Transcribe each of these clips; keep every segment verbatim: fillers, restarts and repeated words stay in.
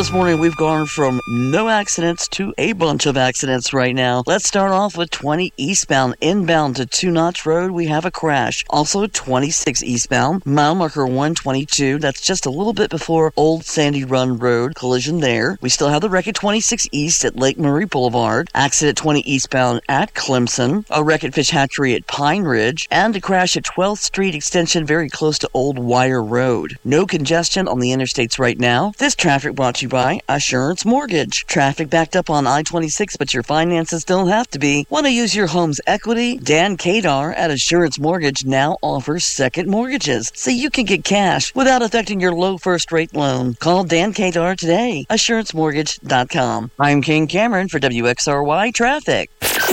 this morning we've gone from no accidents to a bunch of accidents right now. Let's start off with twenty eastbound, inbound to Two Notch Road. We have a crash. Also twenty-six eastbound, mile marker one twenty-two. That's just a little bit before Old Sandy Run Road. Collision there. We still have the wreck at twenty-six East at Lake Murray Boulevard. Accident twenty eastbound at Clemson. A wreck at Fish Hatchery at Pine Ridge. And a crash at twelfth Street Extension very close to Old Wire Road. No congestion on the interstates right now. This traffic brought to you by Assurance Mortgage. Traffic backed up on I twenty-six, but your finances don't have to be. Want to use your home's equity? Dan Kadar at Assurance Mortgage now offers second mortgages, so you can get cash without affecting your low first rate loan. Call Dan Kadar today. assurance mortgage dot com. I'm King Cameron for W X R Y Traffic.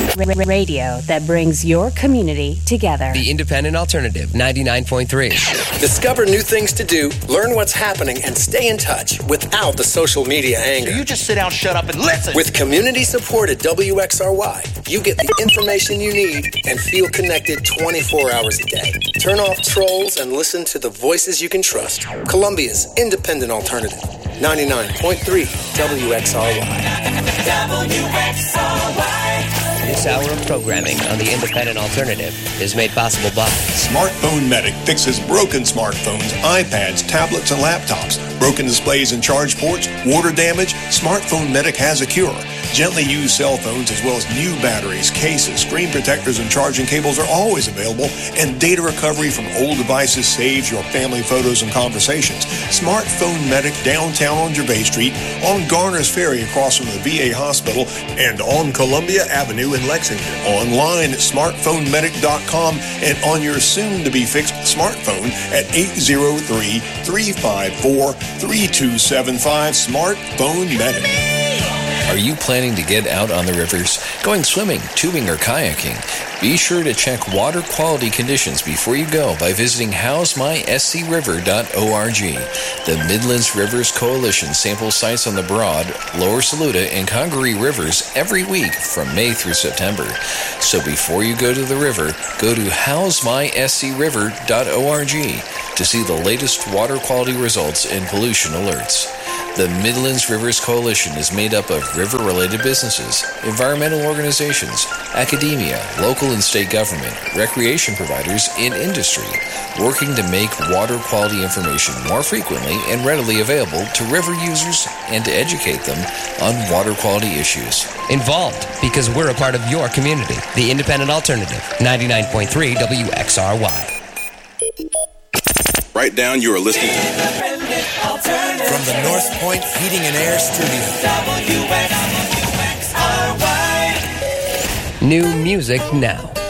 Radio that brings your community together. The Independent Alternative, ninety-nine point three. Discover new things to do, learn what's happening, and stay in touch without the social media anger. So you just sit down, shut up, and listen. With community support at W X R Y, you get the information you need and feel connected twenty-four hours a day. Turn off trolls and listen to the voices you can trust. Columbia's Independent Alternative, ninety-nine point three W X R Y. W X R Y. This hour of programming on the Independent Alternative is made possible by Smartphone Medic fixes broken smartphones, iPads, tablets, and laptops. Broken displays and charge ports, water damage, Smartphone Medic has a cure. Gently used cell phones as well as new batteries, cases, screen protectors, and charging cables are always available, and data recovery from old devices saves your family photos and conversations. Smartphone Medic downtown on Gervais Street, on Garner's Ferry across from the V A hospital, and on Columbia Avenue in Lexington. Online at smartphone medic dot com and on your soon-to-be-fixed smartphone at eight zero three, three five four, three two seven five. Smartphone Medic. Are you planning to get out on the rivers, going swimming, tubing, or kayaking? Be sure to check water quality conditions before you go by visiting house my s c river dot org. The Midlands Rivers Coalition samples sites on the Broad, Lower Saluda, and Congaree rivers every week from May through September. So before you go to the river, go to house my s c river dot org to see the latest water quality results and pollution alerts. The Midlands Rivers Coalition is made up of river-related businesses, environmental organizations, academia, local and state government, recreation providers, and industry, working to make water quality information more frequently and readily available to river users and to educate them on water quality issues. Involved because we're a part of your community. The Independent Alternative, ninety-nine point three W X R Y. Right down, you are listening to from the North Point Heating and Air Studio. W X R Y. New music now.